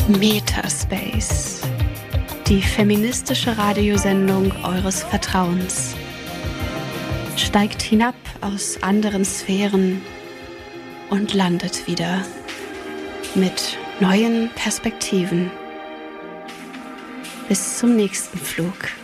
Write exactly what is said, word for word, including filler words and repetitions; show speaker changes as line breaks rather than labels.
Metaspace, die feministische Radiosendung eures Vertrauens, steigt hinab aus anderen Sphären und landet wieder mit neuen Perspektiven. Bis zum nächsten Flug.